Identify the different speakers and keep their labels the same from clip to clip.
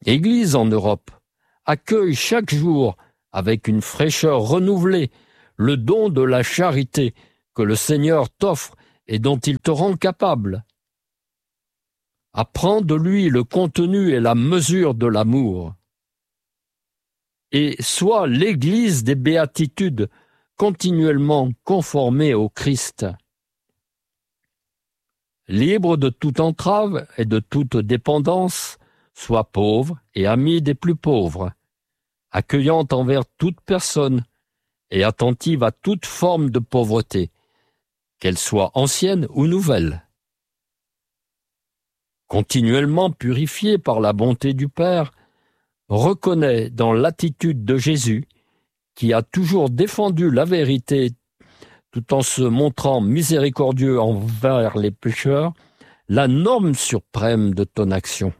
Speaker 1: Église en Europe, accueille chaque jour, avec une fraîcheur renouvelée, le don de la charité que le Seigneur t'offre et dont il te rend capable. Apprends de lui le contenu et la mesure de l'amour. Et sois l'Église des béatitudes, continuellement conformée au Christ. Libre de toute entrave et de toute dépendance, sois pauvre et ami des plus pauvres, accueillante envers toute personne et attentive à toute forme de pauvreté, qu'elle soit ancienne ou nouvelle. Continuellement purifié par la bonté du Père, reconnais dans l'attitude de Jésus, qui a toujours défendu la vérité tout en se montrant miséricordieux envers les pécheurs, la norme suprême de ton action.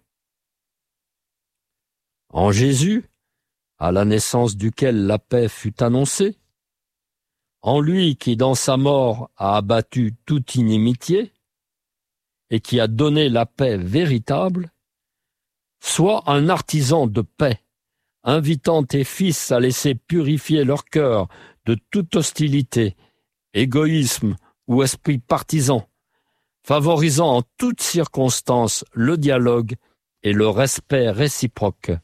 Speaker 1: En Jésus, à la naissance duquel la paix fut annoncée, en lui qui dans sa mort a abattu toute inimitié et qui a donné la paix véritable, sois un artisan de paix, invitant tes fils à laisser purifier leur cœur de toute hostilité, égoïsme ou esprit partisan, favorisant en toutes circonstances le dialogue et le respect réciproque.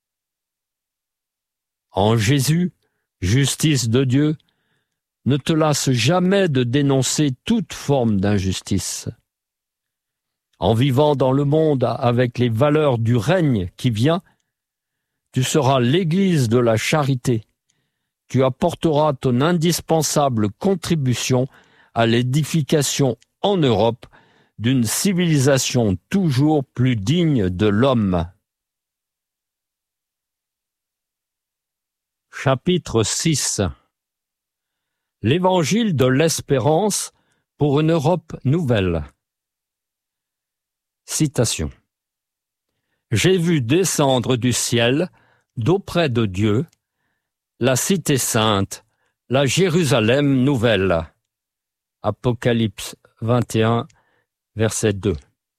Speaker 1: En Jésus, justice de Dieu, ne te lasse jamais de dénoncer toute forme d'injustice. En vivant dans le monde avec les valeurs du règne qui vient, tu seras l'Église de la charité. Tu apporteras ton indispensable contribution à l'édification en Europe d'une civilisation toujours plus digne de l'homme. Chapitre 6. L'Évangile de l'espérance pour une Europe nouvelle. Citation. J'ai vu descendre du ciel, d'auprès de Dieu, la cité sainte, la Jérusalem nouvelle. Apocalypse 21, verset 2.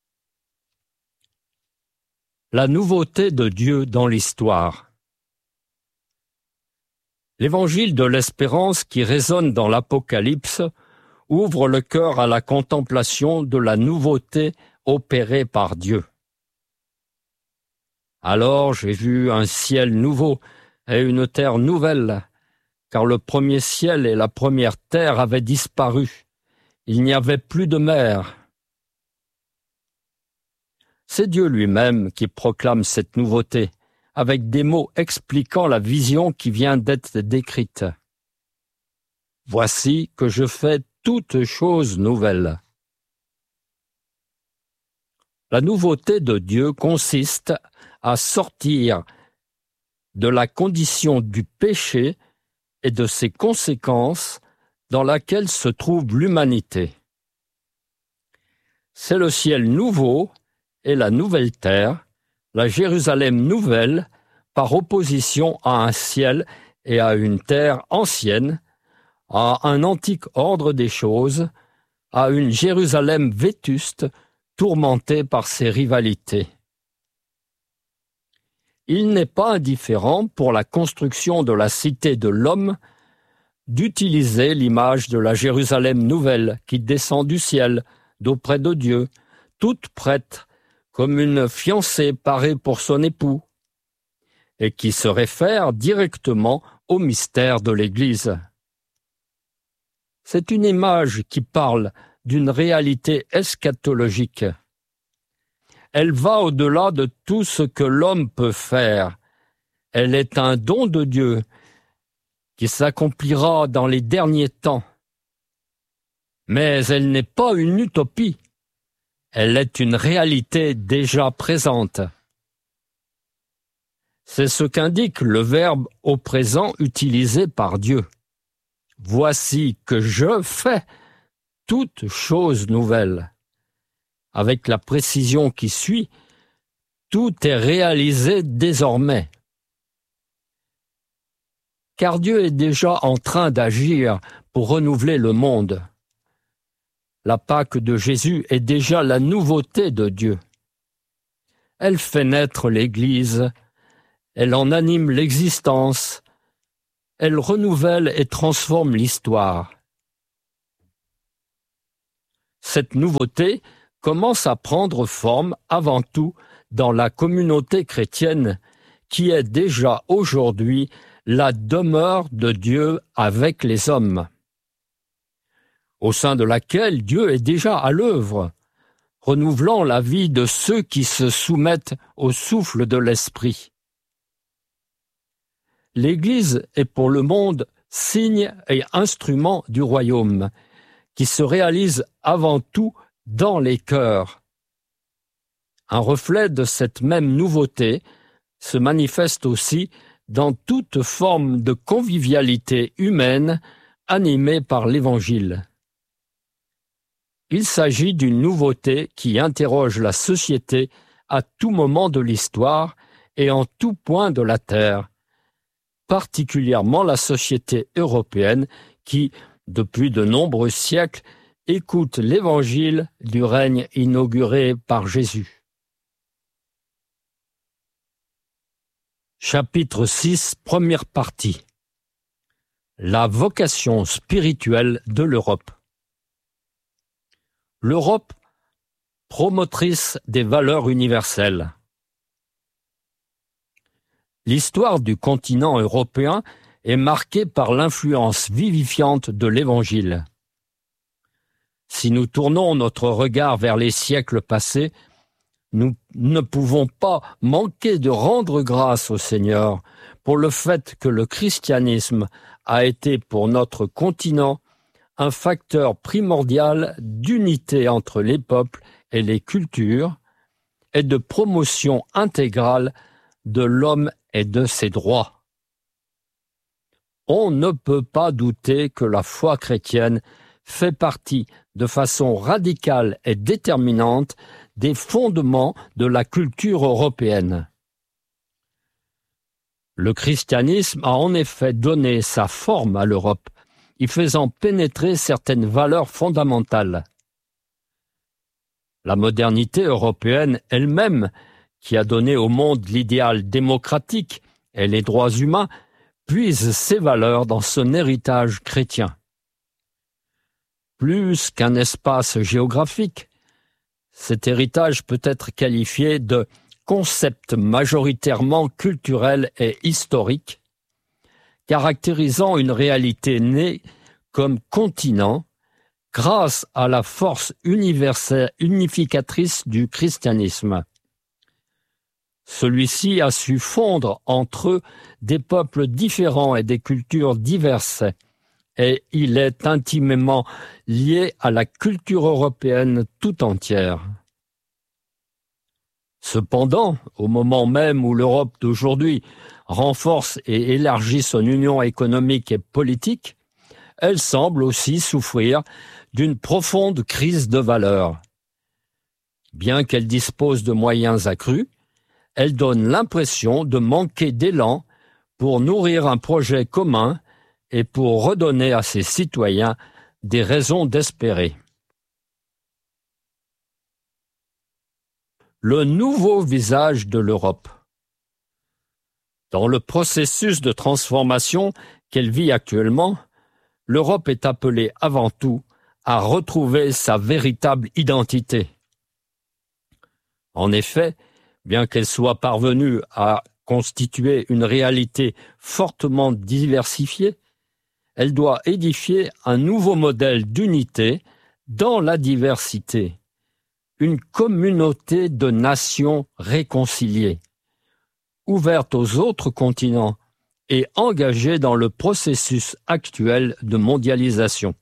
Speaker 1: La nouveauté de Dieu dans l'histoire. L'évangile de l'espérance qui résonne dans l'Apocalypse ouvre le cœur à la contemplation de la nouveauté opérée par Dieu. Alors j'ai vu un ciel nouveau et une terre nouvelle, car le premier ciel et la première terre avaient disparu. Il n'y avait plus de mer. C'est Dieu lui-même qui proclame cette nouveauté, avec des mots expliquant la vision qui vient d'être décrite. Voici que je fais toutes choses nouvelles. La nouveauté de Dieu consiste à sortir de la condition du péché et de ses conséquences dans laquelle se trouve l'humanité. C'est le ciel nouveau et la nouvelle terre, la Jérusalem nouvelle, par opposition à un ciel et à une terre ancienne, à un antique ordre des choses, à une Jérusalem vétuste, tourmentée par ses rivalités. Il n'est pas indifférent pour la construction de la cité de l'homme d'utiliser l'image de la Jérusalem nouvelle qui descend du ciel, d'auprès de Dieu, toute prête, comme une fiancée parée pour son époux, et qui se réfère directement au mystère de l'Église. C'est une image qui parle d'une réalité eschatologique. Elle va au-delà de tout ce que l'homme peut faire. Elle est un don de Dieu qui s'accomplira dans les derniers temps. Mais elle n'est pas une utopie. Elle est une réalité déjà présente. C'est ce qu'indique le verbe au présent utilisé par Dieu. Voici que je fais toutes choses nouvelles. Avec la précision qui suit, tout est réalisé désormais. Car Dieu est déjà en train d'agir pour renouveler le monde. La Pâque de Jésus est déjà la nouveauté de Dieu. Elle fait naître l'Église, elle en anime l'existence, elle renouvelle et transforme l'histoire. Cette nouveauté commence à prendre forme avant tout dans la communauté chrétienne qui est déjà aujourd'hui la demeure de Dieu avec les hommes, au sein de laquelle Dieu est déjà à l'œuvre, renouvelant la vie de ceux qui se soumettent au souffle de l'Esprit. L'Église est pour le monde signe et instrument du royaume, qui se réalise avant tout dans les cœurs. Un reflet de cette même nouveauté se manifeste aussi dans toute forme de convivialité humaine animée par l'Évangile. Il s'agit d'une nouveauté qui interroge la société à tout moment de l'histoire et en tout point de la terre, particulièrement la société européenne qui, depuis de nombreux siècles, écoute l'Évangile du règne inauguré par Jésus. Chapitre 6, première partie. La vocation spirituelle de l'Europe. L'Europe, promotrice des valeurs universelles. L'histoire du continent européen est marquée par l'influence vivifiante de l'Évangile. Si nous tournons notre regard vers les siècles passés, nous ne pouvons pas manquer de rendre grâce au Seigneur pour le fait que le christianisme a été pour notre continent un facteur primordial d'unité entre les peuples et les cultures et de promotion intégrale de l'homme et de ses droits. On ne peut pas douter que la foi chrétienne fait partie de façon radicale et déterminante des fondements de la culture européenne. Le christianisme a en effet donné sa forme à l'Europe, y faisant pénétrer certaines valeurs fondamentales. La modernité européenne elle-même, qui a donné au monde l'idéal démocratique et les droits humains, puise ses valeurs dans son héritage chrétien. Plus qu'un espace géographique, cet héritage peut être qualifié de concept majoritairement culturel et historique, caractérisant une réalité née comme continent grâce à la force unificatrice du christianisme. Celui-ci a su fondre entre eux des peuples différents et des cultures diverses, et il est intimement lié à la culture européenne tout entière. Cependant, au moment même où l'Europe d'aujourd'hui renforce et élargit son union économique et politique, elle semble aussi souffrir d'une profonde crise de valeurs. Bien qu'elle dispose de moyens accrus, elle donne l'impression de manquer d'élan pour nourrir un projet commun et pour redonner à ses citoyens des raisons d'espérer. Le nouveau visage de l'Europe. Dans le processus de transformation qu'elle vit actuellement, l'Europe est appelée avant tout à retrouver sa véritable identité. En effet, bien qu'elle soit parvenue à constituer une réalité fortement diversifiée, elle doit édifier un nouveau modèle d'unité dans la diversité, une communauté de nations réconciliées, ouverte aux autres continents et engagée dans le processus actuel de mondialisation.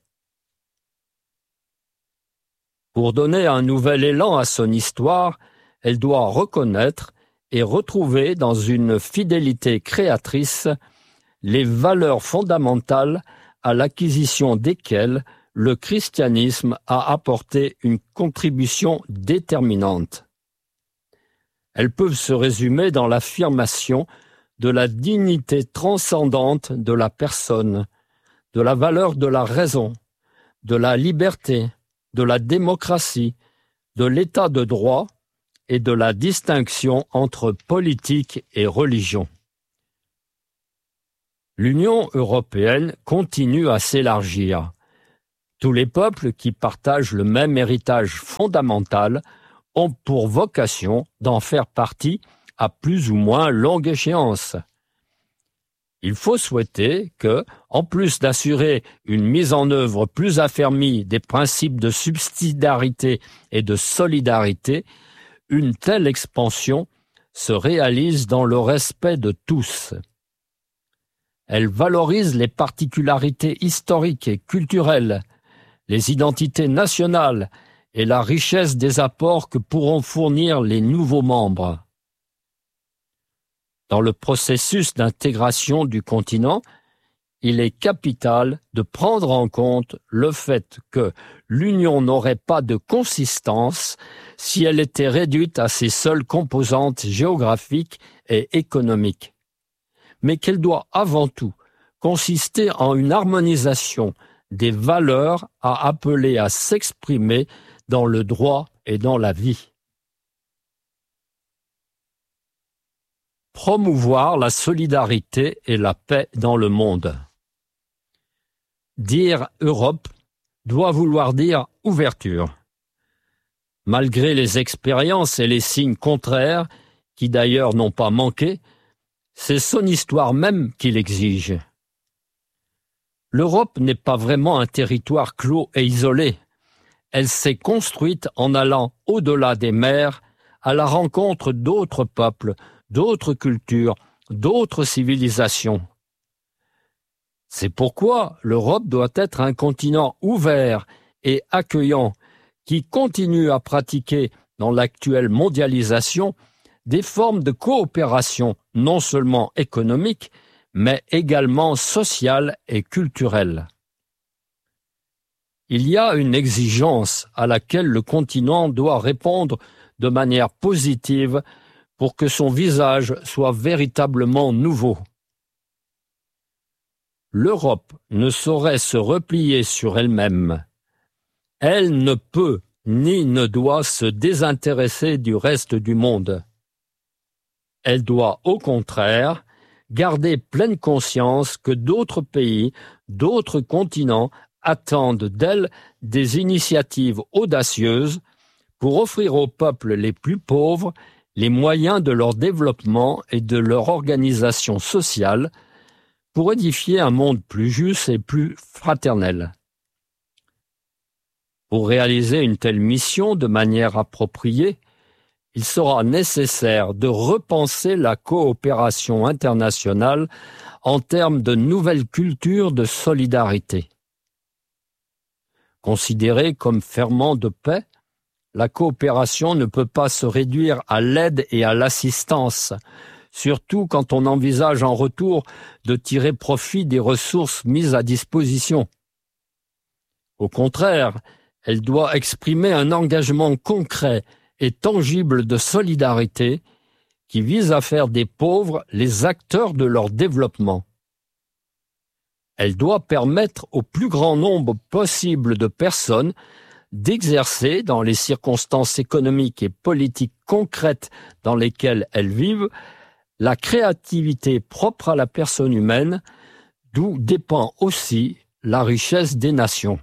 Speaker 1: Pour donner un nouvel élan à son histoire, elle doit reconnaître et retrouver dans une fidélité créatrice les valeurs fondamentales à l'acquisition desquelles le christianisme a apporté une contribution déterminante. Elles peuvent se résumer dans l'affirmation de la dignité transcendante de la personne, de la valeur de la raison, de la liberté, de la démocratie, de l'état de droit et de la distinction entre politique et religion. L'Union européenne continue à s'élargir. Tous les peuples qui partagent le même héritage fondamental ont pour vocation d'en faire partie à plus ou moins longue échéance. Il faut souhaiter que, en plus d'assurer une mise en œuvre plus affermie des principes de subsidiarité et de solidarité, une telle expansion se réalise dans le respect de tous. Elle valorise les particularités historiques et culturelles, les identités nationales et la richesse des apports que pourront fournir les nouveaux membres. Dans le processus d'intégration du continent, il est capital de prendre en compte le fait que l'Union n'aurait pas de consistance si elle était réduite à ses seules composantes géographiques et économiques, mais qu'elle doit avant tout consister en une harmonisation des valeurs à appeler à s'exprimer dans le droit et dans la vie. Promouvoir la solidarité et la paix dans le monde. Dire Europe doit vouloir dire ouverture. Malgré les expériences et les signes contraires, qui d'ailleurs n'ont pas manqué, c'est son histoire même qui l'exige. L'Europe n'est pas vraiment un territoire clos et isolé. Elle s'est construite en allant au-delà des mers, à la rencontre d'autres peuples, d'autres cultures, d'autres civilisations. C'est pourquoi l'Europe doit être un continent ouvert et accueillant qui continue à pratiquer dans l'actuelle mondialisation des formes de coopération non seulement économiques, mais également sociales et culturelles. Il y a une exigence à laquelle le continent doit répondre de manière positive pour que son visage soit véritablement nouveau. L'Europe ne saurait se replier sur elle-même. Elle ne peut ni ne doit se désintéresser du reste du monde. Elle doit, au contraire, garder pleine conscience que d'autres pays, d'autres continents attendent d'elle des initiatives audacieuses pour offrir aux peuples les plus pauvres les moyens de leur développement et de leur organisation sociale pour édifier un monde plus juste et plus fraternel. Pour réaliser une telle mission de manière appropriée, il sera nécessaire de repenser la coopération internationale en termes de nouvelles cultures de solidarité. Considérée comme ferment de paix, la coopération ne peut pas se réduire à l'aide et à l'assistance, surtout quand on envisage en retour de tirer profit des ressources mises à disposition. Au contraire, elle doit exprimer un engagement concret et tangible de solidarité qui vise à faire des pauvres les acteurs de leur développement. Elle doit permettre au plus grand nombre possible de personnes d'exercer, dans les circonstances économiques et politiques concrètes dans lesquelles elles vivent, la créativité propre à la personne humaine, d'où dépend aussi la richesse des nations.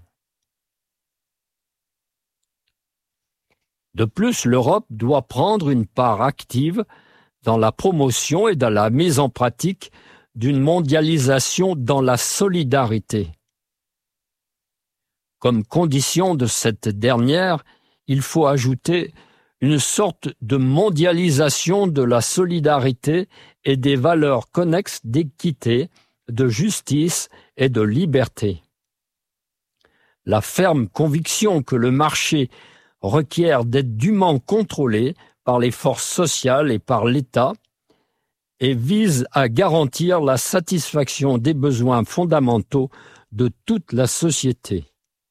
Speaker 1: De plus, l'Europe doit prendre une part active dans la promotion et dans la mise en pratique d'une mondialisation dans la solidarité. Comme condition de cette dernière, il faut ajouter une sorte de mondialisation de la solidarité et des valeurs connexes d'équité, de justice et de liberté. La ferme conviction que le marché requiert d'être dûment contrôlé par les forces sociales et par l'État et vise à garantir la satisfaction des besoins fondamentaux de toute la société.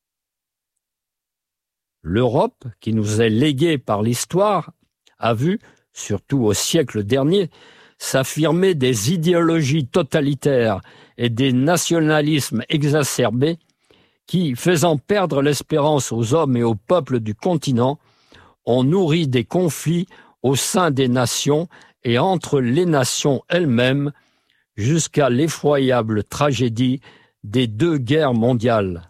Speaker 1: L'Europe, qui nous est léguée par l'histoire, a vu, surtout au siècle dernier, s'affirmer des idéologies totalitaires et des nationalismes exacerbés qui, faisant perdre l'espérance aux hommes et aux peuples du continent, ont nourri des conflits au sein des nations et entre les nations elles-mêmes, jusqu'à l'effroyable tragédie des 2 guerres mondiales.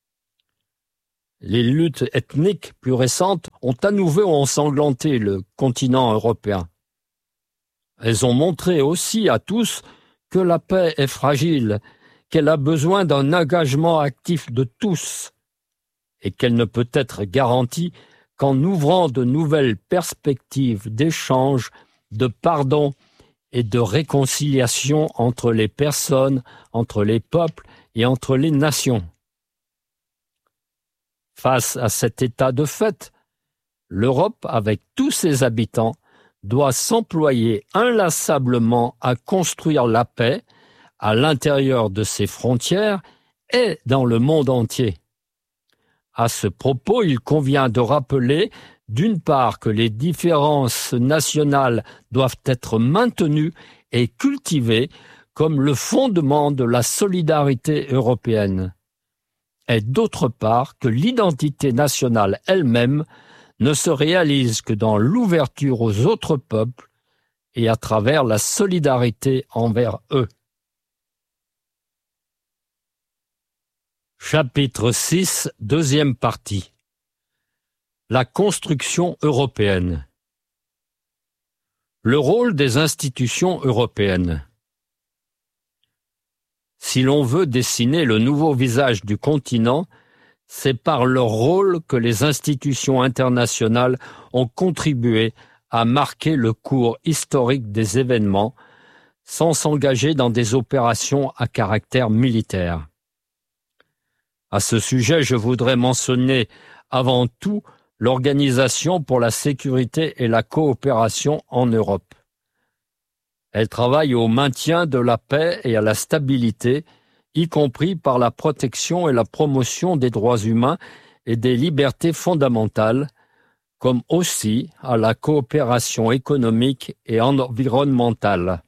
Speaker 1: Les luttes ethniques plus récentes ont à nouveau ensanglanté le continent européen. Elles ont montré aussi à tous que la paix est fragile, qu'elle a besoin d'un engagement actif de tous et qu'elle ne peut être garantie qu'en ouvrant de nouvelles perspectives d'échange, de pardon et de réconciliation entre les personnes, entre les peuples et entre les nations. Face à cet état de fait, l'Europe, avec tous ses habitants, doit s'employer inlassablement à construire la paix à l'intérieur de ses frontières et dans le monde entier. À ce propos, il convient de rappeler, d'une part, que les différences nationales doivent être maintenues et cultivées comme le fondement de la solidarité européenne, et d'autre part, que l'identité nationale elle-même ne se réalise que dans l'ouverture aux autres peuples et à travers la solidarité envers eux. Chapitre 6, deuxième partie. La construction européenne. Le rôle des institutions européennes. Si l'on veut dessiner le nouveau visage du continent, c'est par leur rôle que les institutions internationales ont contribué à marquer le cours historique des événements sans s'engager dans des opérations à caractère militaire. À ce sujet, je voudrais mentionner avant tout l'Organisation pour la sécurité et la coopération en Europe. Elle travaille au maintien de la paix et à la stabilité, y compris par la protection et la promotion des droits humains et des libertés fondamentales, comme aussi à la coopération économique et environnementale.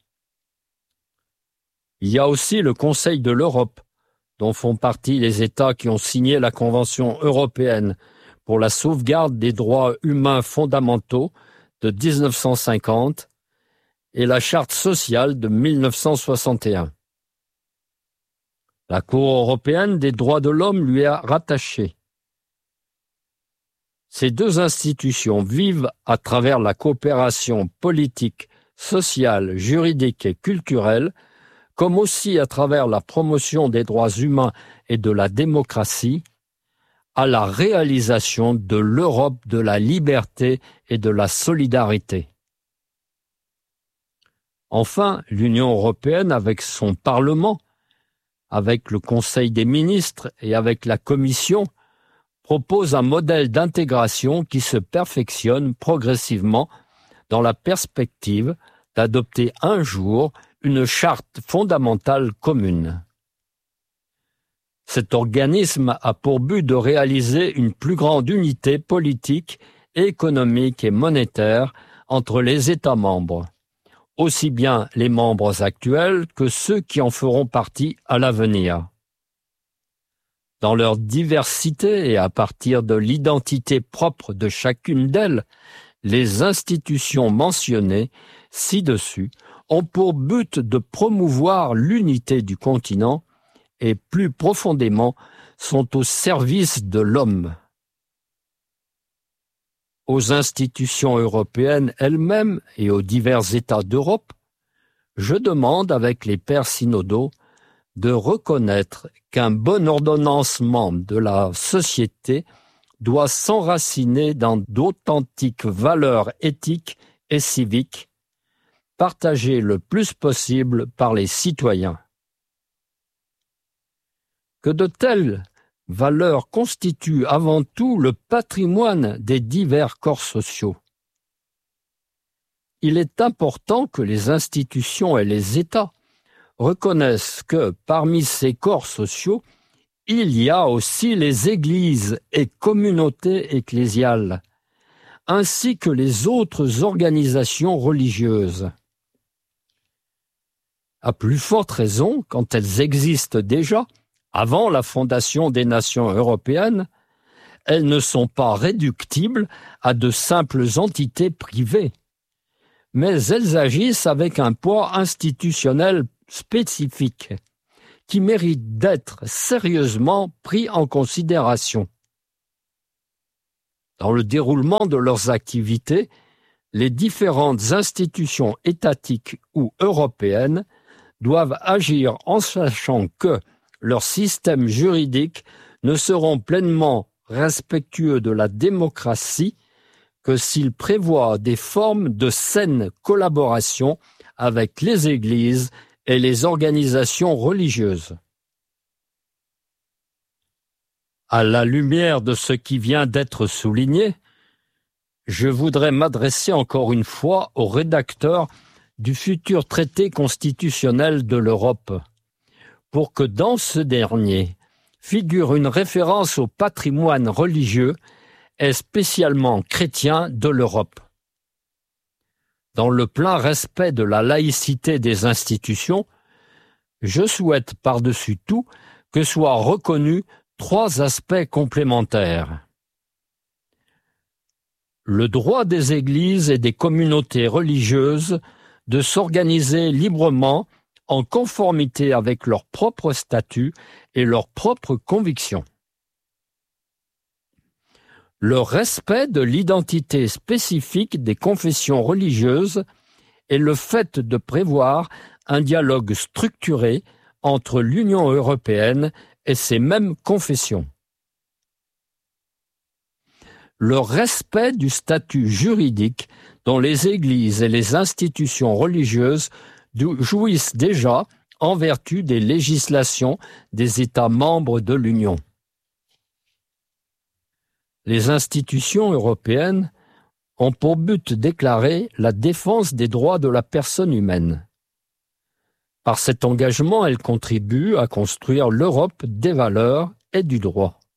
Speaker 1: Il y a aussi le Conseil de l'Europe, dont font partie les États qui ont signé la Convention européenne pour la sauvegarde des droits humains fondamentaux de 1950 et la Charte sociale de 1961. La Cour européenne des droits de l'homme lui est rattachée. Ces 2 institutions vivent à travers la coopération politique, sociale, juridique et culturelle, comme aussi à travers la promotion des droits humains et de la démocratie, à la réalisation de l'Europe de la liberté et de la solidarité. Enfin, l'Union européenne, avec son Parlement, avec le Conseil des ministres et avec la Commission, propose un modèle d'intégration qui se perfectionne progressivement dans la perspective d'adopter un jour une charte fondamentale commune. Cet organisme a pour but de réaliser une plus grande unité politique, économique et monétaire entre les États membres, aussi bien les membres actuels que ceux qui en feront partie à l'avenir. Dans leur diversité et à partir de l'identité propre de chacune d'elles, les institutions mentionnées ci-dessus ont pour but de promouvoir l'unité du continent et plus profondément sont au service de l'homme. Aux institutions européennes elles-mêmes et aux divers États d'Europe, je demande avec les pères synodaux de reconnaître qu'un bon ordonnancement de la société doit s'enraciner dans d'authentiques valeurs éthiques et civiques, partagées le plus possible par les citoyens. Que de telles valeurs constituent avant tout le patrimoine des divers corps sociaux. Il est important que les institutions et les États reconnaissent que parmi ces corps sociaux, il y a aussi les églises et communautés ecclésiales, ainsi que les autres organisations religieuses. À plus forte raison, quand elles existent déjà, avant la fondation des nations européennes, elles ne sont pas réductibles à de simples entités privées, mais elles agissent avec un poids institutionnel spécifique qui mérite d'être sérieusement pris en considération. Dans le déroulement de leurs activités, les différentes institutions étatiques ou européennes doivent agir en sachant que leurs systèmes juridiques ne seront pleinement respectueux de la démocratie que s'ils prévoient des formes de saine collaboration avec les églises et les organisations religieuses. À la lumière de ce qui vient d'être souligné, je voudrais m'adresser encore une fois aux rédacteurs du futur traité constitutionnel de l'Europe, pour que dans ce dernier figure une référence au patrimoine religieux et spécialement chrétien de l'Europe. Dans le plein respect de la laïcité des institutions, je souhaite par-dessus tout que soient reconnus 3 aspects complémentaires. Le droit des églises et des communautés religieuses de s'organiser librement en conformité avec leurs propres statuts et leurs propres convictions. Le respect de l'identité spécifique des confessions religieuses et le fait de prévoir un dialogue structuré entre l'Union européenne et ces mêmes confessions. Le respect du statut juridique dont les églises et les institutions religieuses jouissent déjà en vertu des législations des États membres de l'Union. Les institutions européennes ont pour but déclaré la défense des droits de la personne humaine. Par cet engagement, elles contribuent à construire l'Europe des valeurs et du droit.